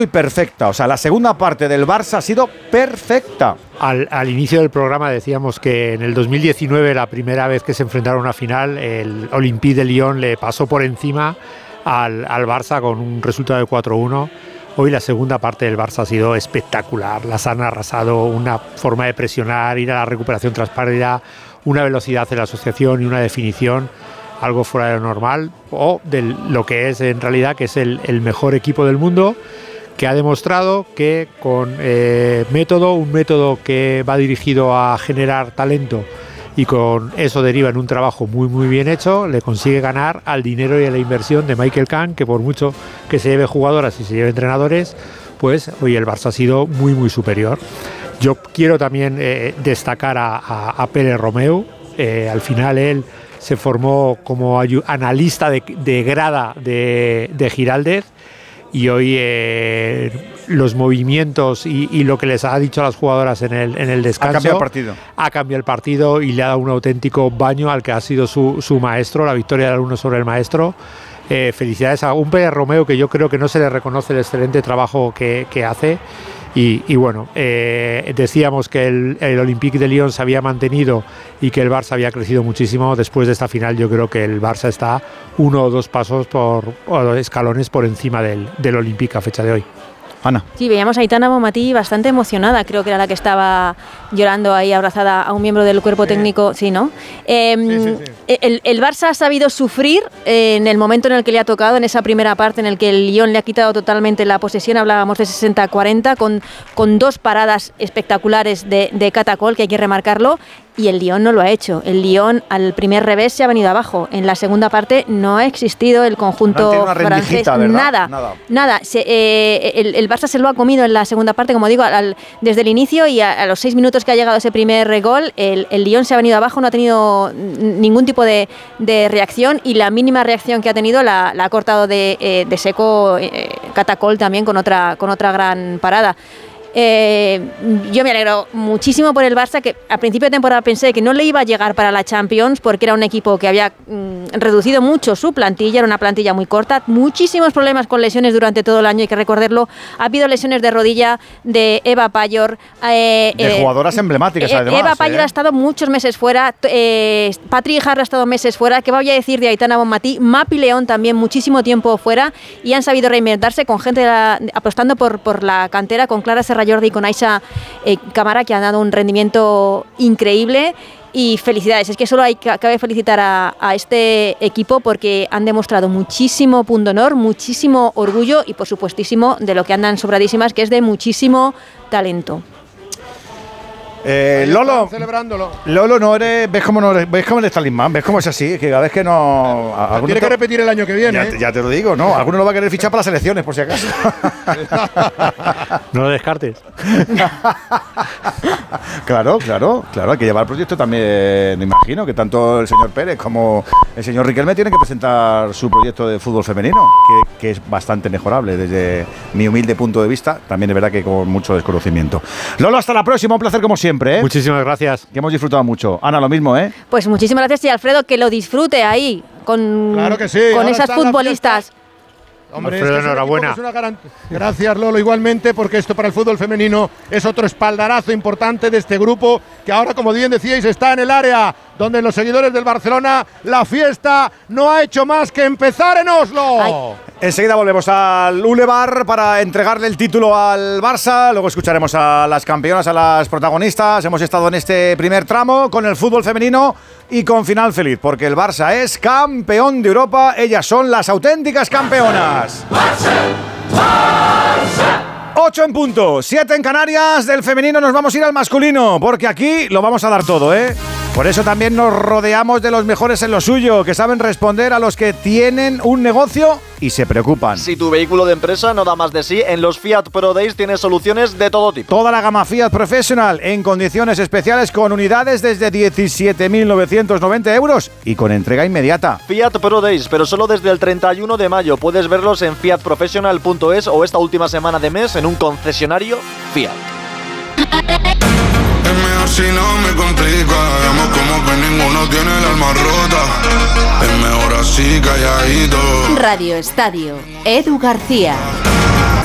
perfecta, o sea, la segunda parte del Barça ha sido perfecta. Al inicio del programa decíamos que en el 2019, la primera vez que se enfrentaron a una final, el Olympique de Lyon le pasó por encima al Barça con un resultado de 4-1. Hoy la segunda parte del Barça ha sido espectacular, las han arrasado, una forma de presionar, ir a la recuperación tras pérdida, una velocidad en la asociación y una definición, algo fuera de lo normal, o de lo que es en realidad, que es el mejor equipo del mundo, que ha demostrado que con un método que va dirigido a generar talento y con eso deriva en un trabajo muy muy bien hecho, le consigue ganar al dinero y a la inversión de Michael Kahn, que por mucho que se lleve jugadoras y se lleve entrenadores, pues hoy el Barça ha sido muy muy superior. Yo quiero también destacar a Pere Romeu. Al final él se formó como analista de grada de Giraldez, y hoy los movimientos y lo que les ha dicho a las jugadoras en el descanso ha cambiado el partido y le ha dado un auténtico baño al que ha sido su maestro, la victoria del alumno sobre el maestro. Felicidades a un Pere Romeu, que yo creo que no se le reconoce el excelente trabajo que hace. Y bueno, decíamos que el Olympique de Lyon se había mantenido y que el Barça había crecido muchísimo. Después de esta final yo creo que el Barça está 1 o 2 pasos o escalones por encima del Olympique a fecha de hoy. Ana. Sí, veíamos a Aitana Bonmatí bastante emocionada, creo que era la que estaba llorando ahí abrazada a un miembro del cuerpo técnico, sí, ¿no? Sí. El Barça ha sabido sufrir en el momento en el que le ha tocado, en esa primera parte en el que el Lyon le ha quitado totalmente la posesión, hablábamos de 60-40, con 2 paradas espectaculares de Catacol, que hay que remarcarlo, y el Lyon no lo ha hecho. El Lyon al primer revés se ha venido abajo. En la segunda parte no ha existido el conjunto francés. Nada. El Barça se lo ha comido en la segunda parte, como digo, desde el inicio, y a los 6 minutos que ha llegado ese primer gol, el Lyon se ha venido abajo, no ha tenido ningún tipo de reacción, y la mínima reacción que ha tenido la ha cortado de seco Catacol también con otra gran parada. Yo me alegro muchísimo por el Barça, que a principio de temporada pensé que no le iba a llegar para la Champions, porque era un equipo que había reducido mucho su plantilla, era una plantilla muy corta, muchísimos problemas con lesiones durante todo el año, hay que recordarlo. Ha habido lesiones de rodilla de Eva Payor, de jugadoras emblemáticas además. Eva Payor ha estado muchos meses fuera, Patrick Harra ha estado meses fuera, ¿qué voy a decir de Aitana Bonmatí? Mapi León también muchísimo tiempo fuera, y han sabido reinventarse con gente apostando por la cantera, con Clara Serra Jordi y con Aisha Camara, que han dado un rendimiento increíble. Y felicidades, es que solo cabe felicitar a este equipo, porque han demostrado muchísimo pundonor, muchísimo orgullo y por supuestísimo de lo que andan sobradísimas, que es de muchísimo talento. Lolo, celebrándolo. Lolo, ¿ves cómo eres talismán? ¿Ves cómo es así? Que cada vez que no... Tiene que repetir el año que viene. Ya te lo digo, ¿no? Alguno lo va a querer fichar para las elecciones, por si acaso. No lo descartes. Claro, hay que llevar el proyecto también, me imagino, que tanto el señor Pérez como el señor Riquelme tienen que presentar su proyecto de fútbol femenino, que es bastante mejorable desde mi humilde punto de vista, también es verdad que con mucho desconocimiento. Lolo, hasta la próxima, un placer como siempre. Muchísimas gracias. Que hemos disfrutado mucho. Ana, lo mismo, ¿eh? Pues muchísimas gracias, y Alfredo, que lo disfrute ahí con, claro que sí, con esas futbolistas. Hombre, Alfredo, enhorabuena. Gracias, Lolo, igualmente, porque esto para el fútbol femenino es otro espaldarazo importante de este grupo, que ahora, como bien decíais, está en el área donde los seguidores del Barcelona, la fiesta no ha hecho más que empezar en Oslo. Ay. Enseguida volvemos al Boulevard para entregarle el título al Barça. Luego escucharemos a las campeonas, a las protagonistas. Hemos estado en este primer tramo con el fútbol femenino y con final feliz, porque el Barça es campeón de Europa. Ellas son las auténticas campeonas. ¡Barça! 8 en punto, 7 en Canarias. Del femenino nos vamos a ir al masculino, porque aquí lo vamos a dar todo, ¿eh? Por eso también nos rodeamos de los mejores en lo suyo, que saben responder a los que tienen un negocio y se preocupan. Si tu vehículo de empresa no da más de sí, en los Fiat Pro Days tienes soluciones de todo tipo. Toda la gama Fiat Professional en condiciones especiales, con unidades desde 17.990 euros y con entrega inmediata. Fiat Pro Days, pero solo desde el 31 de mayo. Puedes verlos en fiatprofessional.es o esta última semana de mes en un concesionario Fiat. Es mejor si no me complica, vemos como que ninguno tiene el alma rota. Es mejor así calladito. Radio Estadio, Edu García.